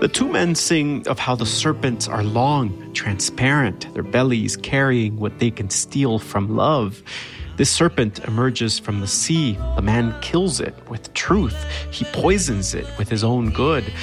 The two men sing of how the serpents are long, transparent, their bellies carrying what they can steal from love. This serpent emerges from the sea. The man kills it with truth. He poisons it with his own good.